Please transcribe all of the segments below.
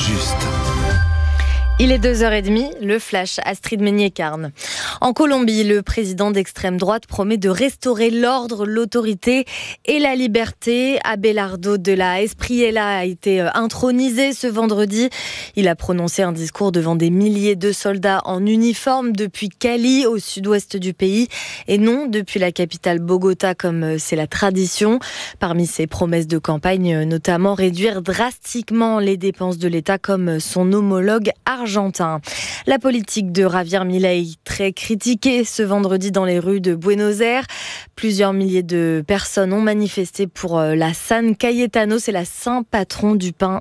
juste. Il est 2h30, le flash, Astrid Meignet-Carne. En Colombie, le président d'extrême droite promet de restaurer l'ordre, l'autorité et la liberté. Abelardo de la Espriella a été intronisé ce vendredi. Il a prononcé un discours devant des milliers de soldats en uniforme depuis Cali, au sud-ouest du pays, et non depuis la capitale Bogota, comme c'est la tradition. Parmi ses promesses de campagne, notamment réduire drastiquement les dépenses de l'État, comme son homologue argentin. La politique de Javier Milei, très critiquée ce vendredi dans les rues de Buenos Aires. Plusieurs milliers de personnes ont manifesté pour la San Cayetano, c'est le saint patron du pain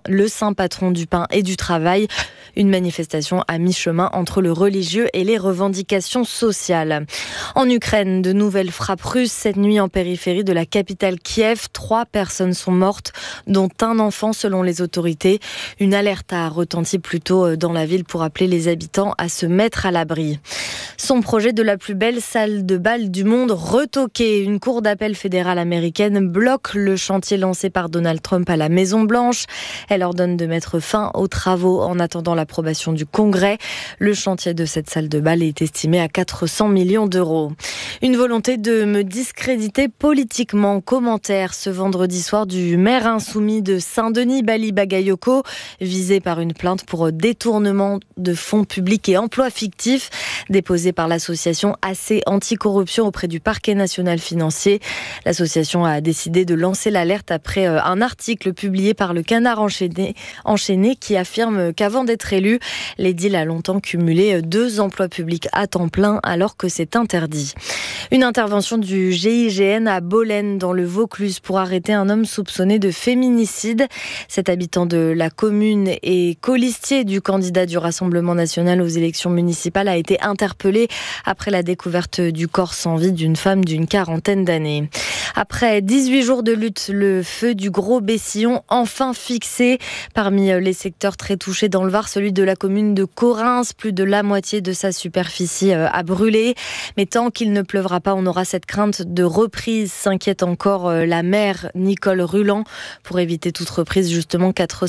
et du travail. Une manifestation à mi-chemin entre le religieux et les revendications sociales. En Ukraine, de nouvelles frappes russes cette nuit en périphérie de la capitale Kiev. 3 personnes sont mortes, dont un enfant selon les autorités. Une alerte a retenti plus tôt dans la ville pour appeler les habitants à se mettre à l'abri. Son projet de la plus belle salle de bal du monde retoqué. Une cour d'appel fédérale américaine bloque le chantier lancé par Donald Trump à la Maison-Blanche. Elle ordonne de mettre fin aux travaux en attendant l'approbation du Congrès. Le chantier de cette salle de bal est estimé à 400 millions d'euros. Une volonté de me discréditer politiquement. Commentaire ce vendredi soir du maire insoumis de Saint-Denis, Bali Bagayoko, visé par une plainte pour détournement de fonds publics et emplois fictifs, déposé par l'association AC Anticorruption auprès du parquet national financier. L'association a décidé de lancer l'alerte après un article publié par le Canard enchaîné qui affirme qu'avant d'être élu, l'édile a longtemps cumulé 2 emplois publics à temps plein alors que c'est interdit. Une intervention du GIGN à Bolène dans le Vaucluse pour arrêter un homme soupçonné de féminicide. Cet habitant de la commune et colistier du candidat du Rassemblement national aux élections municipales a été interpellé après la découverte du corps sans vie d'une femme d'une 40aine d'années. Après 18 jours de lutte, le feu du Gros Bessillon enfin fixé. Parmi les secteurs très touchés dans le Var, celui de la commune de Correns, plus de la moitié de sa superficie a brûlé. Mais tant qu'il ne pleuvra pas, on aura cette crainte de reprise, s'inquiète encore la maire Nicole Ruland. Pour éviter toute reprise, justement,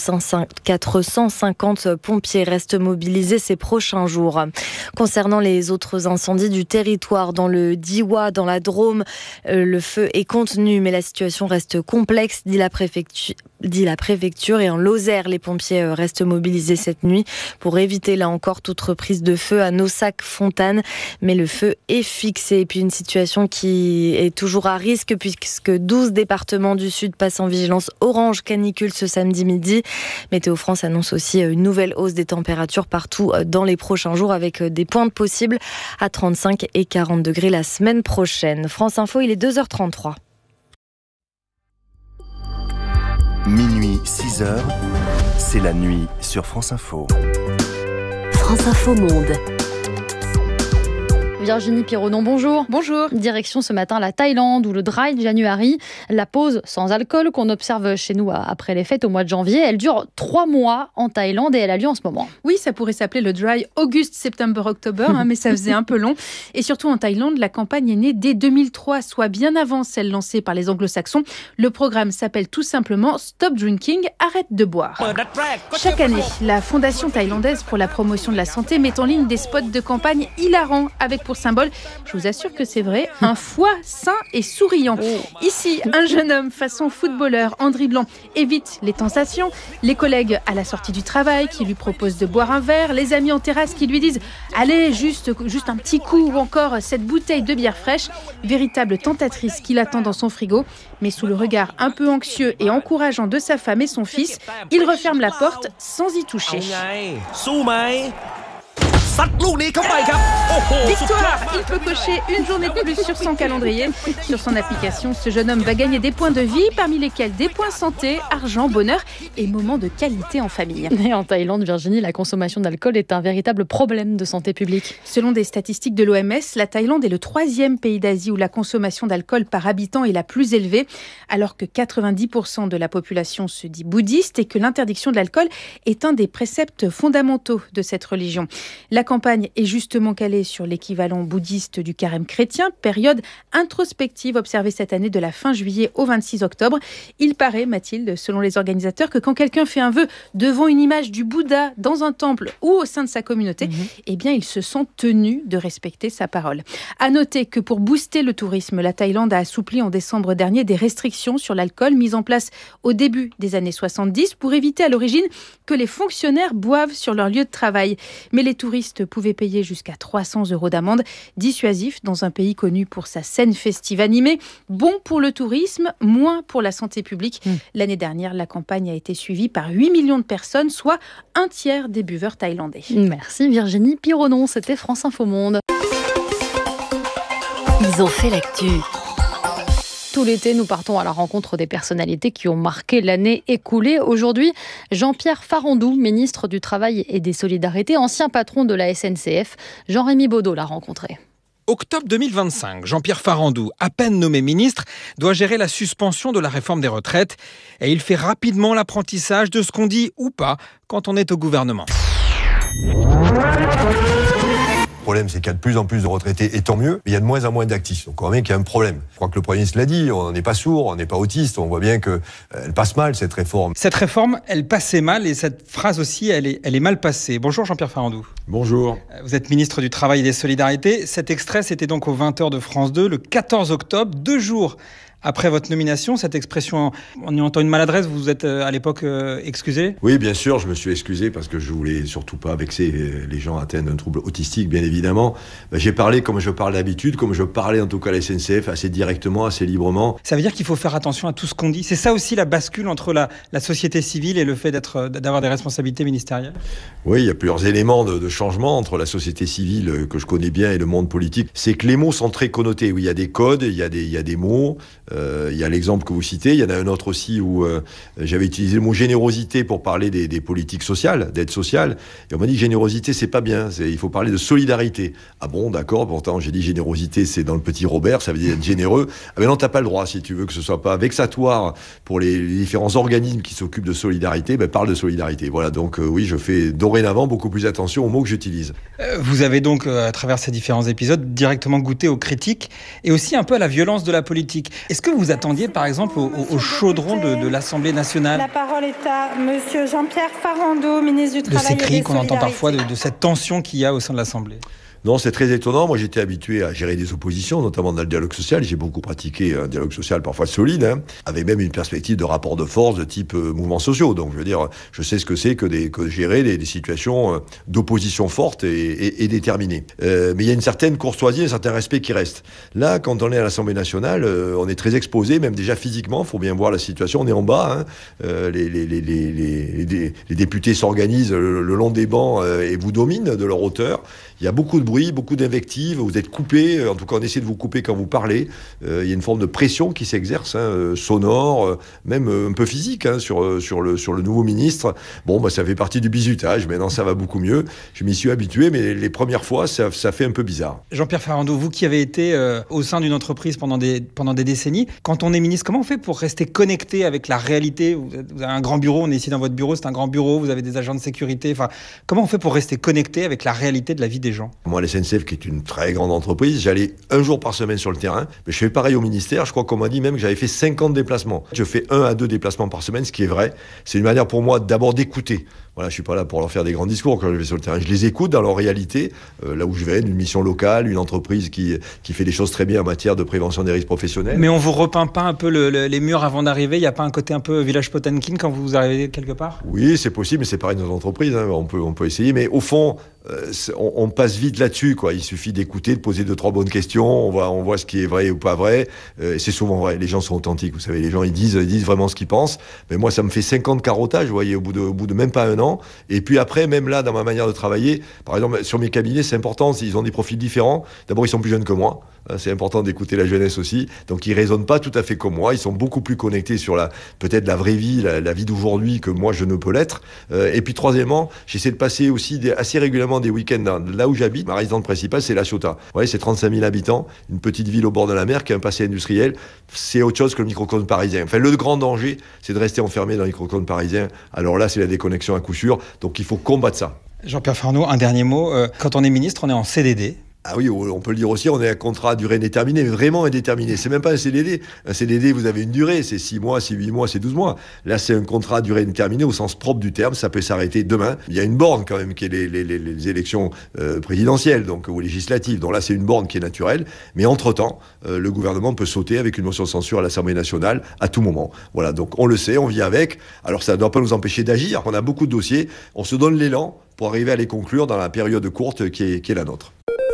450 pompiers restent mobilisés ces prochains jours. Concernant les autres incendies du territoire, dans le Diois, dans la Drôme, le feu est contenu, mais la situation reste complexe, dit la préfecture. Et en Lozère, les pompiers restent mobilisés cette nuit pour éviter là encore toute reprise de feu à Naussac-Fontaine. Mais le feu est fixé. Et puis une situation qui est toujours à risque puisque 12 départements du Sud passent en vigilance orange canicule ce samedi midi. Météo France annonce aussi une nouvelle hausse des températures partout dans les prochains jours avec des pointes possibles à 35 et 40 degrés la semaine prochaine. France Info, il est 2h33. Minuit 6h, c'est la nuit sur France Info. France Info Monde. Virginie Pironon, bonjour. Bonjour. Direction ce matin la Thaïlande où le Dry January, la pause sans alcool qu'on observe chez nous après les fêtes au mois de janvier, elle dure 3 mois en Thaïlande et elle a lieu en ce moment. Oui, ça pourrait s'appeler le Dry August September October, mais ça faisait un peu long. Et surtout en Thaïlande, la campagne est née dès 2003, soit bien avant celle lancée par les anglo-saxons. Le programme s'appelle tout simplement Stop Drinking, arrête de boire. Chaque année, la Fondation thaïlandaise pour la promotion de la santé met en ligne des spots de campagne hilarants avec pour symbole, je vous assure que c'est vrai, un foie sain et souriant. Ici, un jeune homme façon footballeur en dribblant évite les tentations, les collègues à la sortie du travail qui lui proposent de boire un verre, les amis en terrasse qui lui disent « Allez, juste un petit coup » ou encore cette bouteille de bière fraîche, véritable tentatrice qui l'attend dans son frigo. Mais sous le regard un peu anxieux et encourageant de sa femme et son fils, il referme la porte sans y toucher. Victoire! Il peut cocher une journée de plus sur son calendrier. Sur son application, ce jeune homme va gagner des points de vie, parmi lesquels des points santé, argent, bonheur et moments de qualité en famille. Et en Thaïlande, Virginie, la consommation d'alcool est un véritable problème de santé publique. Selon des statistiques de l'OMS, la Thaïlande est le 3e pays d'Asie où la consommation d'alcool par habitant est la plus élevée, alors que 90% de la population se dit bouddhiste et que l'interdiction de l'alcool est un des préceptes fondamentaux de cette religion. La La campagne est justement calée sur l'équivalent bouddhiste du carême chrétien, période introspective observée cette année de la fin juillet au 26 octobre. Il paraît, Mathilde, selon les organisateurs, que quand quelqu'un fait un vœu devant une image du Bouddha dans un temple ou au sein de sa communauté, eh bien, il se sent tenu de respecter sa parole. À noter que pour booster le tourisme, la Thaïlande a assoupli en décembre dernier des restrictions sur l'alcool mises en place au début des années 70 pour éviter à l'origine que les fonctionnaires boivent sur leur lieu de travail. Mais les touristes pouvaient payer jusqu'à 300 € d'amende, dissuasif dans un pays connu pour sa scène festive animée. Bon pour le tourisme, moins pour la santé publique. L'année dernière, la campagne a été suivie par 8 millions de personnes, soit un tiers des buveurs thaïlandais. Merci Virginie Pironon, c'était France Info Monde. Ils ont fait l'actu. Tout l'été, nous partons à la rencontre des personnalités qui ont marqué l'année écoulée. Aujourd'hui, Jean-Pierre Farandou, ministre du Travail et des Solidarités, ancien patron de la SNCF. Jean-Rémy Baudot l'a rencontré. Octobre 2025, Jean-Pierre Farandou, à peine nommé ministre, doit gérer la suspension de la réforme des retraites. Et il fait rapidement l'apprentissage de ce qu'on dit ou pas quand on est au gouvernement. Le problème, c'est qu'il y a de plus en plus de retraités, et tant mieux, mais il y a de moins en moins d'actifs. Donc on voit bien qu'il y a un problème. Je crois que le Premier ministre l'a dit, on n'est pas sourd, on n'est pas autiste, on voit bien qu'elle passe mal, cette réforme. Cette réforme, elle passait mal, et cette phrase aussi, elle est mal passée. Bonjour Jean-Pierre Farandou. Bonjour. Vous êtes ministre du Travail et des Solidarités. Cet extrait, c'était donc aux 20h de France 2, le 14 octobre, 2 jours après votre nomination. Cette expression, on y entend une maladresse, vous vous êtes à l'époque excusé ? Oui, bien sûr, je me suis excusé parce que je voulais surtout pas vexer les gens atteints d'un trouble autistique, bien évidemment. J'ai parlé comme je parle d'habitude, comme je parlais en tout cas à la SNCF, assez directement, assez librement. Ça veut dire qu'il faut faire attention à tout ce qu'on dit. C'est ça aussi la bascule entre la société civile et le fait d'avoir des responsabilités ministérielles ? Oui, il y a plusieurs éléments de changement entre la société civile que je connais bien et le monde politique. C'est que les mots sont très connotés. Oui, il y a des codes, il y a des mots. Il y a l'exemple que vous citez, il y en a un autre aussi où j'avais utilisé le mot générosité pour parler des politiques sociales, d'aide sociale, et on m'a dit que générosité c'est pas bien, il faut parler de solidarité. Ah bon, d'accord, pourtant j'ai dit générosité c'est dans le petit Robert, ça veut dire être généreux. Ah mais non, t'as pas le droit, si tu veux que ce soit pas vexatoire pour les différents organismes qui s'occupent de solidarité, parle de solidarité. Voilà, donc oui, je fais dorénavant beaucoup plus attention aux mots que j'utilise. Vous avez donc, à travers ces différents épisodes, directement goûté aux critiques et aussi un peu à la violence de la politique. Est-ce que vous attendiez par exemple au chaudron de l'Assemblée nationale ? La parole est à monsieur Jean-Pierre Farandou, ministre du Travail et des Solidarités. De ces cris qu'on entend parfois, de cette tension qu'il y a au sein de l'Assemblée. Non, c'est très étonnant. Moi, j'étais habitué à gérer des oppositions, notamment dans le dialogue social. J'ai beaucoup pratiqué un dialogue social parfois solide, avec même une perspective de rapport de force de type mouvements sociaux. Donc, je veux dire, je sais ce que c'est que gérer des situations d'opposition forte et déterminée. Mais il y a une certaine courtoisie, un certain respect qui reste. Là, quand on est à l'Assemblée nationale, on est très exposé, même déjà physiquement. Il faut bien voir la situation. On est en bas. Les députés s'organisent le long des bancs et vous dominent de leur hauteur. Il y a beaucoup de bruit, beaucoup d'invectives, vous êtes coupé, en tout cas on essaie de vous couper quand vous parlez. Il y a une forme de pression qui s'exerce, sonore, même un peu physique, sur le nouveau ministre. Bon, ça fait partie du bizutage, maintenant ça va beaucoup mieux. Je m'y suis habitué, mais les premières fois, ça fait un peu bizarre. Jean-Pierre Farandou, vous qui avez été au sein d'une entreprise pendant des décennies, quand on est ministre, comment on fait pour rester connecté avec la réalité ? Vous avez un grand bureau, on est ici dans votre bureau, c'est un grand bureau, vous avez des agents de sécurité. Enfin, comment on fait pour rester connecté avec la réalité de la vie des gens ? Moi, la SNCF, qui est une très grande entreprise, j'allais 1 jour par semaine sur le terrain. Mais je fais pareil au ministère. Je crois qu'on m'a dit même que j'avais fait 50 déplacements. Je fais 1 à 2 déplacements par semaine, ce qui est vrai. C'est une manière pour moi d'abord d'écouter. Voilà, je suis pas là pour leur faire des grands discours quand je vais sur le terrain. Je les écoute dans leur réalité, là où je vais, une mission locale, une entreprise qui fait des choses très bien en matière de prévention des risques professionnels. Mais on vous repeint pas un peu les murs avant d'arriver ? Il n'y a pas un côté un peu village Potemkin quand vous arrivez quelque part ? Oui, c'est possible, mais c'est pareil dans nos entreprises. On peut essayer, mais au fond, on passe vite là-dessus, quoi. Il suffit d'écouter, de poser 2-3 bonnes questions. On voit ce qui est vrai ou pas vrai. Et c'est souvent vrai. Les gens sont authentiques. Vous savez, les gens ils disent vraiment ce qu'ils pensent. Mais moi, ça me fait 50 carottages, vous voyez, au bout de même pas 1 an. Et puis après, même là, dans ma manière de travailler, par exemple, sur mes cabinets, c'est important. Ils ont des profils différents. D'abord, ils sont plus jeunes que moi. C'est important d'écouter la jeunesse aussi. Donc, ils raisonnent pas tout à fait comme moi. Ils sont beaucoup plus connectés sur peut-être la vraie vie, la vie d'aujourd'hui que moi, je ne peux l'être. Et puis, troisièmement, j'essaie de passer aussi assez régulièrement des week-ends là où j'habite. Ma résidence principale, c'est La Ciotat. Vous voyez, c'est 35 000 habitants, une petite ville au bord de la mer qui a un passé industriel. C'est autre chose que le microcosme parisien. Enfin, le grand danger, c'est de rester enfermé dans le microcosme parisien. Alors là, c'est la déconnexion à coup sûr. Donc, il faut combattre ça. Jean-Pierre Farandou, un dernier mot. Quand on est ministre, on est en CDD. Ah oui, on peut le dire aussi, on est un contrat à durée indéterminée, vraiment indéterminé. C'est même pas un CDD. Un CDD, vous avez une durée, c'est 6 mois, c'est 8 mois, c'est 12 mois. Là, c'est un contrat à durée indéterminée au sens propre du terme, ça peut s'arrêter demain. Il y a une borne quand même qui est les élections présidentielles donc, ou législatives. Donc là, c'est une borne qui est naturelle. Mais entre-temps, le gouvernement peut sauter avec une motion de censure à l'Assemblée nationale à tout moment. Voilà, donc on le sait, on vit avec. Alors ça ne doit pas nous empêcher d'agir. On a beaucoup de dossiers, on se donne l'élan pour arriver à les conclure dans la période courte qui est la nôtre.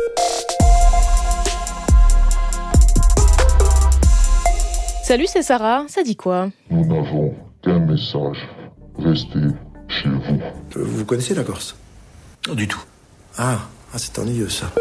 Salut, c'est Sarah, ça dit quoi? Nous n'avons qu'un message. Restez chez vous. Vous connaissez la Corse? Non, du tout. Ah, c'est ennuyeux ça.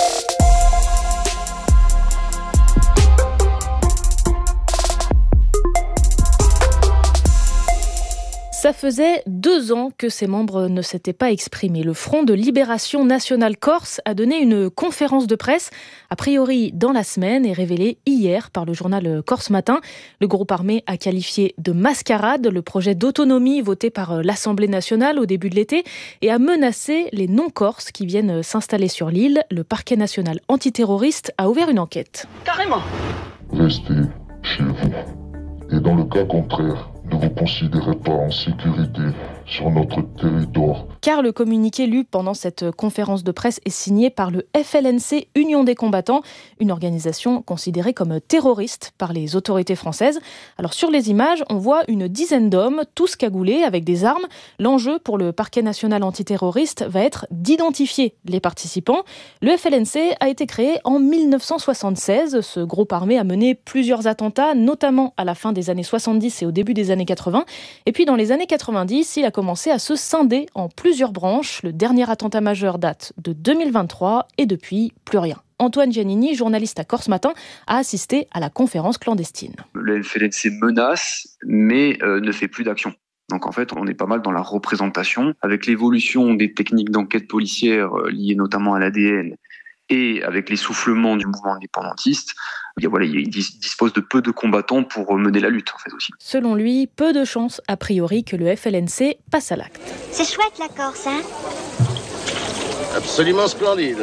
Ça faisait 2 ans que ses membres ne s'étaient pas exprimés. Le Front de Libération Nationale Corse a donné une conférence de presse, a priori dans la semaine, et révélée hier par le journal Corse Matin. Le groupe armé a qualifié de mascarade le projet d'autonomie voté par l'Assemblée nationale au début de l'été et a menacé les non-corses qui viennent s'installer sur l'île. Le parquet national antiterroriste a ouvert une enquête. Carrément. Restez chez vous. Et dans le cas contraire, ne vous considérez pas en sécurité sur notre territoire. Car le communiqué lu pendant cette conférence de presse est signé par le FLNC Union des combattants, une organisation considérée comme terroriste par les autorités françaises. Alors sur les images, on voit une dizaine d'hommes, tous cagoulés avec des armes. L'enjeu pour le parquet national antiterroriste va être d'identifier les participants. Le FLNC a été créé en 1976. Ce groupe armé a mené plusieurs attentats, notamment à la fin des années 70 et au début des années 80. Et puis dans les années 90, il a commencé à se scinder en plusieurs branches. Le dernier attentat majeur date de 2023 et depuis, plus rien. Antoine Giannini, journaliste à Corse Matin, a assisté à la conférence clandestine. Le FLNC menace, mais ne fait plus d'action. Donc en fait, on est pas mal dans la représentation. Avec l'évolution des techniques d'enquête policière liées notamment à l'ADN et avec l'essoufflement du mouvement indépendantiste, il dispose de peu de combattants pour mener la lutte en fait aussi. Selon lui, peu de chances a priori que le FLNC passe à l'acte. C'est chouette la Corse, hein? Absolument splendide.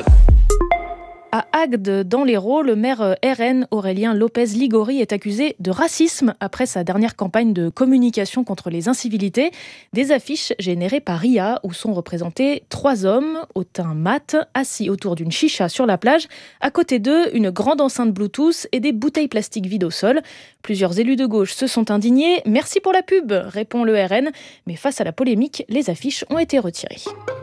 À Agde, dans l'Hérault, le maire RN Aurélien Lopez Ligori est accusé de racisme après sa dernière campagne de communication contre les incivilités. Des affiches générées par IA où sont représentés 3 hommes au teint mat, assis autour d'une chicha sur la plage. À côté d'eux, une grande enceinte Bluetooth et des bouteilles plastiques vides au sol. Plusieurs élus de gauche se sont indignés. « Merci pour la pub », répond le RN. Mais face à la polémique, les affiches ont été retirées.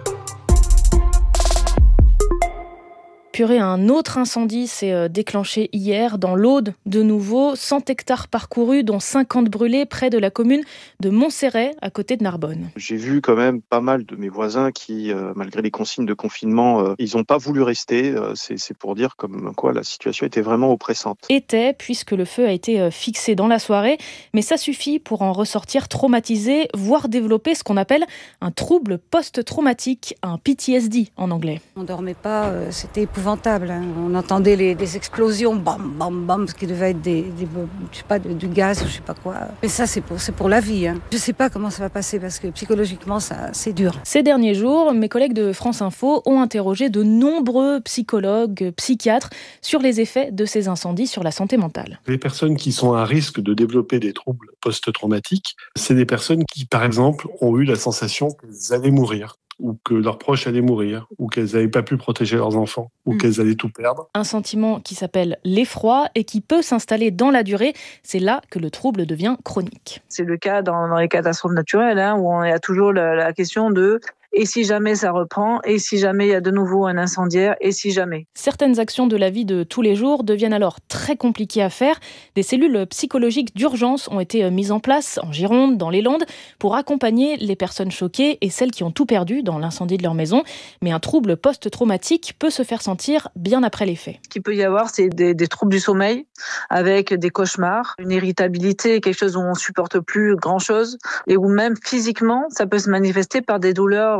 Purée, un autre incendie s'est déclenché hier dans l'Aude. De nouveau, 100 hectares parcourus, dont 50 brûlés près de la commune de Montserrat, à côté de Narbonne. J'ai vu quand même pas mal de mes voisins qui, malgré les consignes de confinement, ils n'ont pas voulu rester. C'est pour dire comme quoi la situation était vraiment oppressante. Puisque le feu a été fixé dans la soirée. Mais ça suffit pour en ressortir traumatisé, voire développer ce qu'on appelle un trouble post-traumatique, un PTSD en anglais. On ne dormait pas, c'était épouvantable. On entendait des explosions, bam, bam, bam, ce qui devait être du gaz ou je sais pas quoi. Mais ça, c'est pour la vie. Je sais pas comment ça va passer parce que psychologiquement, c'est dur. Ces derniers jours, mes collègues de France Info ont interrogé de nombreux psychologues, psychiatres sur les effets de ces incendies sur la santé mentale. Les personnes qui sont à risque de développer des troubles post-traumatiques, c'est des personnes qui, par exemple, ont eu la sensation qu'elles allaient mourir, ou que leurs proches allaient mourir, ou qu'elles n'avaient pas pu protéger leurs enfants, ou qu'elles allaient tout perdre. Un sentiment qui s'appelle l'effroi et qui peut s'installer dans la durée. C'est là que le trouble devient chronique. C'est le cas dans les catastrophes naturelles, où on a toujours la question de et si jamais ça reprend, et si jamais il y a de nouveau un incendiaire, et si jamais. Certaines actions de la vie de tous les jours deviennent alors très compliquées à faire. Des cellules psychologiques d'urgence ont été mises en place en Gironde, dans les Landes, pour accompagner les personnes choquées et celles qui ont tout perdu dans l'incendie de leur maison. Mais un trouble post-traumatique peut se faire sentir bien après les faits. Ce qu'il peut y avoir, c'est des troubles du sommeil, avec des cauchemars, une irritabilité, quelque chose où on ne supporte plus grand-chose, et où même physiquement, ça peut se manifester par des douleurs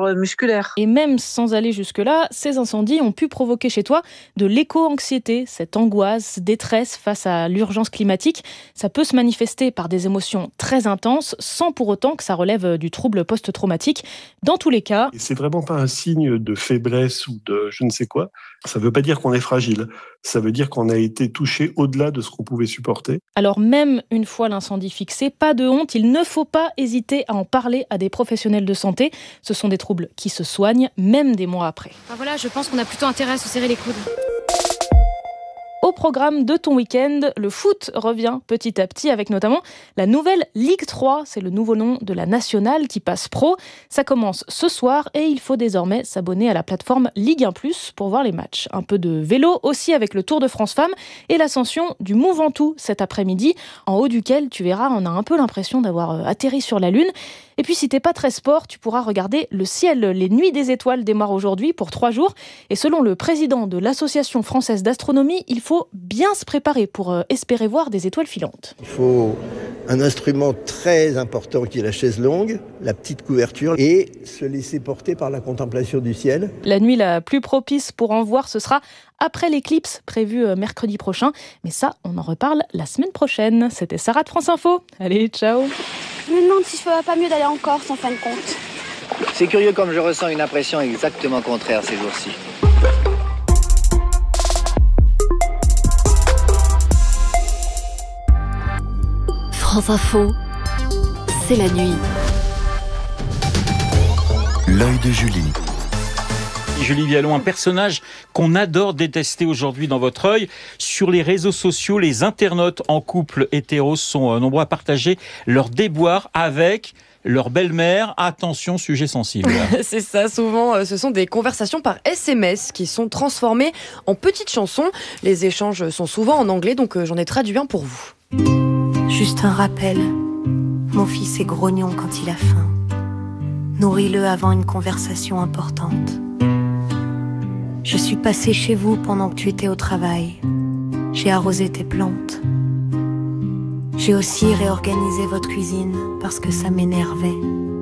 douleurs musculaires. Et même sans aller jusque-là, ces incendies ont pu provoquer chez toi de l'éco-anxiété, cette angoisse, détresse face à l'urgence climatique. Ça peut se manifester par des émotions très intenses, sans pour autant que ça relève du trouble post-traumatique. Dans tous les cas... Et c'est vraiment pas un signe de faiblesse ou de je ne sais quoi. Ça veut pas dire qu'on est fragile. Ça veut dire qu'on a été touché au-delà de ce qu'on pouvait supporter. Alors même une fois l'incendie fixé, pas de honte, il ne faut pas hésiter à en parler à des professionnels de santé. Ce sont des troubles qui se soignent, même des mois après. Voilà, je pense qu'on a plutôt intérêt à se serrer les coudes. Au programme de ton week-end, le foot revient petit à petit avec notamment la nouvelle Ligue 3. C'est le nouveau nom de la nationale qui passe pro. Ça commence ce soir et il faut désormais s'abonner à la plateforme Ligue 1+ pour voir les matchs. Un peu de vélo aussi avec le Tour de France Femmes et l'ascension du Mont Ventoux cet après-midi, en haut duquel tu verras, on a un peu l'impression d'avoir atterri sur la Lune. Et puis si t'es pas très sport, tu pourras regarder le ciel. Les Nuits des Étoiles démarrent aujourd'hui pour 3 jours. Et selon le président de l'Association française d'astronomie, il faut bien se préparer pour espérer voir des étoiles filantes. Il faut un instrument très important qui est la chaise longue, la petite couverture et se laisser porter par la contemplation du ciel. La nuit la plus propice pour en voir, ce sera après l'éclipse prévue mercredi prochain. Mais ça, on en reparle la semaine prochaine. C'était Sarah de France Info. Allez, ciao. Je me demande si je ferais pas mieux d'aller en Corse en fin de compte. C'est curieux comme je ressens une impression exactement contraire ces jours-ci. France Info, c'est la nuit. L'œil de Julie. Julie Vialon, un personnage qu'on adore détester aujourd'hui dans votre œil. Sur les réseaux sociaux, les internautes en couple hétéros sont nombreux à partager leurs déboires avec leur belle-mère. Attention, sujet sensible. C'est ça, souvent ce sont des conversations par SMS qui sont transformées en petites chansons. Les échanges sont souvent en anglais, donc j'en ai traduit un pour vous. Juste un rappel, mon fils est grognon quand il a faim. Nourris-le avant une conversation importante. Je suis passée chez vous pendant que tu étais au travail. J'ai arrosé tes plantes. J'ai aussi réorganisé votre cuisine parce que ça m'énervait.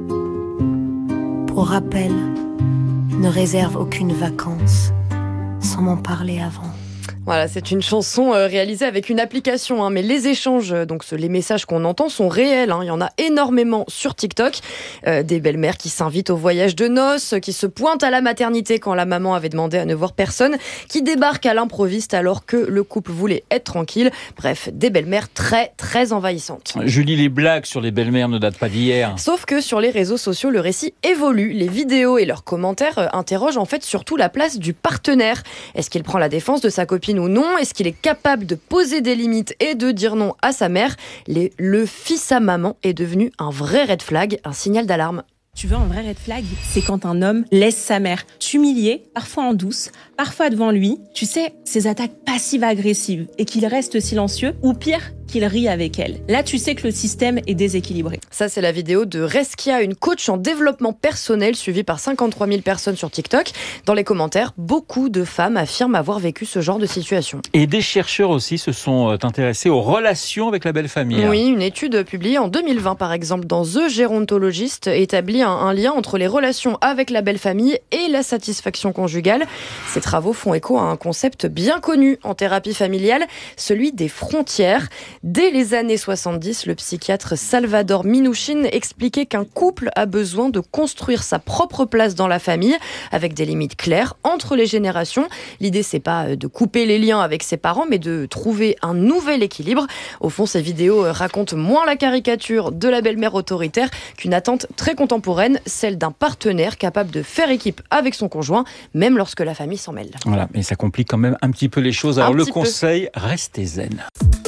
Pour rappel, ne réserve aucune vacance sans m'en parler avant. Voilà, c'est une chanson réalisée avec une application, mais les échanges, donc les messages qu'on entend sont réels. Il y en a énormément sur TikTok. Des belles-mères qui s'invitent au voyage de noces, qui se pointent à la maternité quand la maman avait demandé à ne voir personne, qui débarquent à l'improviste alors que le couple voulait être tranquille. Bref, des belles-mères très, très envahissantes. Julie, les blagues sur les belles-mères ne datent pas d'hier. Sauf que sur les réseaux sociaux, le récit évolue. Les vidéos et leurs commentaires interrogent en fait surtout la place du partenaire. Est-ce qu'il prend la défense de sa copine ou non? Est-ce qu'il est capable de poser des limites et de dire non à sa mère? Le fils à maman est devenu un vrai red flag, un signal d'alarme. Tu veux un vrai red flag? C'est quand un homme laisse sa mère s'humilier, parfois en douce, parfois devant lui. Tu sais, ces attaques passives-agressives et qu'il reste silencieux, ou pire, qu'il rit avec elle. Là, tu sais que le système est déséquilibré. Ça, c'est la vidéo de Reskia, une coach en développement personnel suivie par 53 000 personnes sur TikTok. Dans les commentaires, beaucoup de femmes affirment avoir vécu ce genre de situation. Et des chercheurs aussi se sont intéressés aux relations avec la belle famille. Oui, une étude publiée en 2020, par exemple, dans The Gérontologist, établit un lien entre les relations avec la belle famille et la satisfaction conjugale. Ces travaux font écho à un concept bien connu en thérapie familiale, celui des frontières. Dès les années 70, le psychiatre Salvador Minuchin expliquait qu'un couple a besoin de construire sa propre place dans la famille avec des limites claires entre les générations. L'idée, c'est pas de couper les liens avec ses parents, mais de trouver un nouvel équilibre. Au fond, ces vidéos racontent moins la caricature de la belle-mère autoritaire qu'une attente très contemporaine, celle d'un partenaire capable de faire équipe avec son conjoint, même lorsque la famille s'en mêle. Voilà, mais ça complique quand même un petit peu les choses. Alors le conseil, restez zen.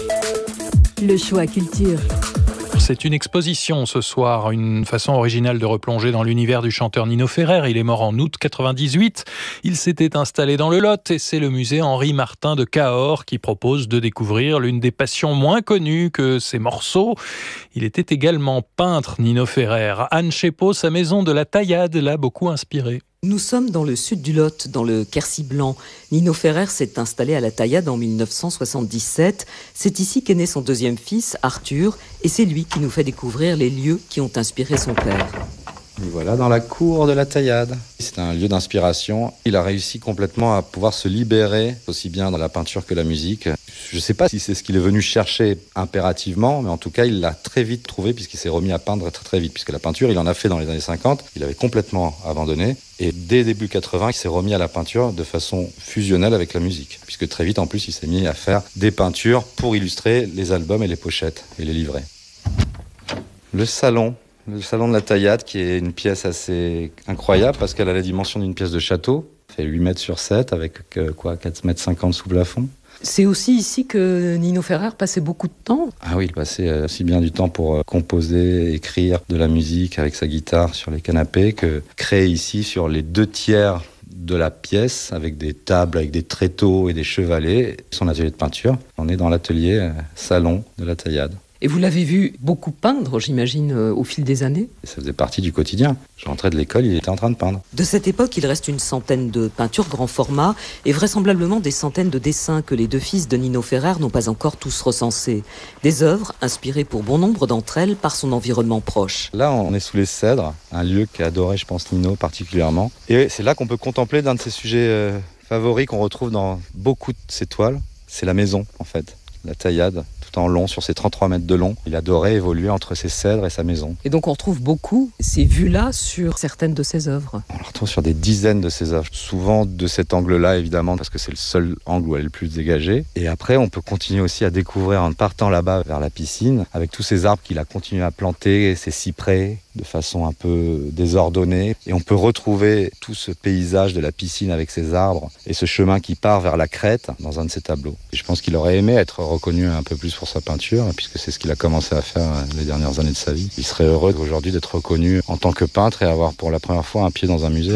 Le choix culture. C'est une exposition ce soir, une façon originale de replonger dans l'univers du chanteur Nino Ferrer. Il est mort en août 98. Il s'était installé dans le Lot et c'est le musée Henri Martin de Cahors qui propose de découvrir l'une des passions moins connues que ses morceaux. Il était également peintre, Nino Ferrer. Anne Chépot, sa maison de la taillade, l'a beaucoup inspiré. Nous sommes dans le sud du Lot, dans le Quercy blanc. Nino Ferrer s'est installé à la taillade en 1977. C'est ici qu'est né son deuxième fils, Arthur, et c'est lui qui nous fait découvrir les lieux qui ont inspiré son père. Et voilà dans la cour de la Taillade. C'est un lieu d'inspiration. Il a réussi complètement à pouvoir se libérer, aussi bien dans la peinture que la musique. Je ne sais pas si c'est ce qu'il est venu chercher impérativement, mais en tout cas, il l'a très vite trouvé puisqu'il s'est remis à peindre très très vite. Puisque la peinture, il en a fait dans les années 50, il avait complètement abandonné. Et dès début 80, il s'est remis à la peinture de façon fusionnelle avec la musique. Puisque très vite, en plus, il s'est mis à faire des peintures pour illustrer les albums et les pochettes et les livrets. Le salon de la Taillade, qui est une pièce assez incroyable parce qu'elle a la dimension d'une pièce de château. Elle fait 8 mètres sur 7 avec 4 mètres 50 sous plafond. C'est aussi ici que Nino Ferrer passait beaucoup de temps. Ah oui, il passait aussi bien du temps pour composer, écrire de la musique avec sa guitare sur les canapés que créer ici sur les 2/3 de la pièce avec des tables, avec des tréteaux et des chevalets. Son atelier de peinture. On est dans l'atelier salon de la Taillade. Et vous l'avez vu beaucoup peindre, j'imagine, au fil des années ? Ça faisait partie du quotidien. Je rentrais de l'école, il était en train de peindre. De cette époque, il reste une centaine de peintures grand format et vraisemblablement des centaines de dessins que les deux fils de Nino Ferrer n'ont pas encore tous recensés. Des œuvres inspirées pour bon nombre d'entre elles par son environnement proche. Là, on est sous les cèdres, un lieu qu'adorait, je pense, Nino particulièrement. Et c'est là qu'on peut contempler d'un de ses sujets favoris qu'on retrouve dans beaucoup de ses toiles. C'est la maison, en fait, la Taillade. En long, sur ses 33 mètres de long. Il adorait évoluer entre ses cèdres et sa maison. Et donc on retrouve beaucoup ces vues-là sur certaines de ses œuvres. On le retrouve sur des dizaines de ses œuvres. Souvent de cet angle-là, évidemment, parce que c'est le seul angle où elle est le plus dégagée. Et après, on peut continuer aussi à découvrir en partant là-bas vers la piscine, avec tous ces arbres qu'il a continué à planter, ces cyprès, de façon un peu désordonnée. Et on peut retrouver tout ce paysage de la piscine avec ses arbres et ce chemin qui part vers la crête dans un de ses tableaux. Et je pense qu'il aurait aimé être reconnu un peu plus pour sa peinture, puisque c'est ce qu'il a commencé à faire les dernières années de sa vie. Il serait heureux aujourd'hui d'être reconnu en tant que peintre et avoir pour la première fois un pied dans un musée.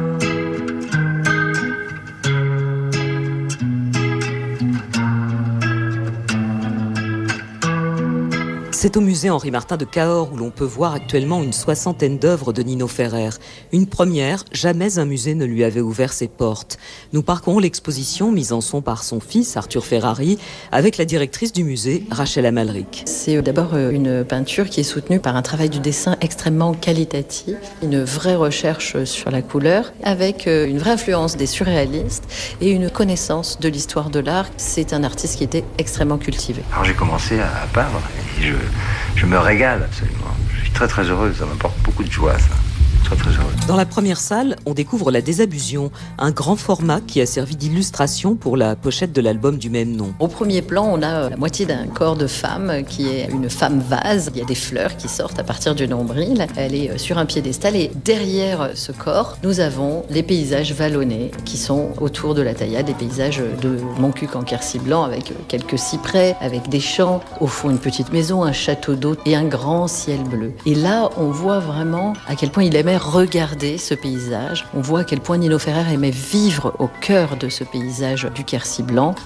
C'est au musée Henri Martin de Cahors où l'on peut voir actuellement une 60aine d'œuvres de Nino Ferrer. Une première, jamais un musée ne lui avait ouvert ses portes. Nous parcourons l'exposition mise en son par son fils Arthur Ferrari avec la directrice du musée Rachel Amalric. C'est d'abord une peinture qui est soutenue par un travail du dessin extrêmement qualitatif, une vraie recherche sur la couleur avec une vraie influence des surréalistes et une connaissance de l'histoire de l'art. C'est un artiste qui était extrêmement cultivé. Alors j'ai commencé à peindre et je me régale absolument. Je suis très très heureux, ça m'apporte beaucoup de joie ça. Très, très heureux. Dans la première salle, on découvre La Désabusion, un grand format qui a servi d'illustration pour la pochette de l'album du même nom. Au premier plan, on a la moitié d'un corps de femme qui est une femme vase. Il y a des fleurs qui sortent à partir du nombril. Elle est sur un piédestal et derrière ce corps, nous avons les paysages vallonnés qui sont autour de la Taillade, des paysages de Montcuq en Quercy blanc avec quelques cyprès, avec des champs, au fond une petite maison, un château d'eau et un grand ciel bleu. Et là, on voit vraiment à quel point il aimait regarder ce paysage. On voit à quel point Nino Ferrer aimait vivre au cœur de ce paysage du Quercy blanc.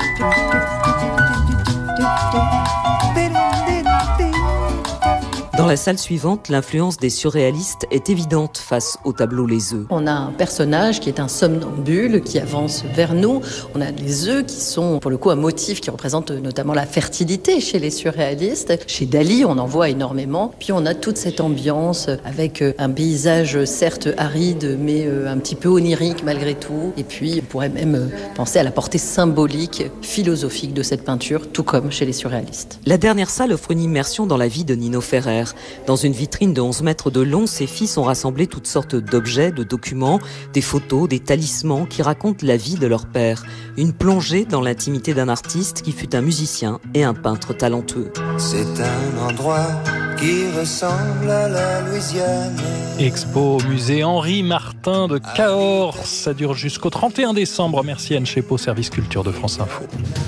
Dans la salle suivante, l'influence des surréalistes est évidente face au tableau Les œufs. On a un personnage qui est un somnambule qui avance vers nous. On a les œufs qui sont pour le coup un motif qui représente notamment la fertilité chez les surréalistes. Chez Dali, on en voit énormément. Puis on a toute cette ambiance avec un paysage certes aride mais un petit peu onirique malgré tout. Et puis on pourrait même penser à la portée symbolique, philosophique de cette peinture, tout comme chez les surréalistes. La dernière salle offre une immersion dans la vie de Nino Ferrer. Dans une vitrine de 11 mètres de long, ses fils ont rassemblé toutes sortes d'objets, de documents, des photos, des talismans qui racontent la vie de leur père. Une plongée dans l'intimité d'un artiste qui fut un musicien et un peintre talentueux. C'est un endroit qui ressemble à la Louisiane. Expo au musée Henri Martin de Cahors. Ça dure jusqu'au 31 décembre. Merci Anne Chepeau, service culture de France Info.